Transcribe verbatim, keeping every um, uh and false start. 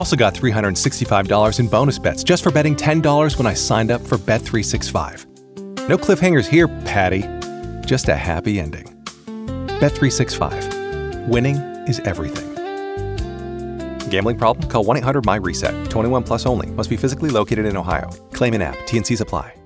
Also got three hundred sixty-five dollars in bonus bets just for betting ten dollars when I signed up for Bet three sixty-five. No cliffhangers here, Patty. Just a happy ending. Bet three sixty-five. Winning is everything. Gambling problem? Call one eight hundred M Y RESET. twenty-one plus only. Must be physically located in Ohio. Claim in app. T N Cs apply.